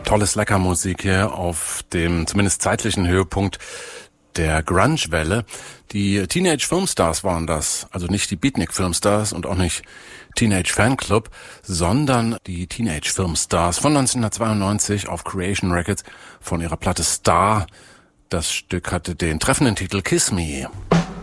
Tolle Slacker-Musik hier auf dem zumindest zeitlichen Höhepunkt der Grunge-Welle. Die Teenage Filmstars waren das, also nicht die Beatnik Filmstars und auch nicht Teenage Fanclub, sondern die Teenage Filmstars von 1992 auf Creation Records von ihrer Platte Star. Das Stück hatte den treffenden Titel Kiss Me.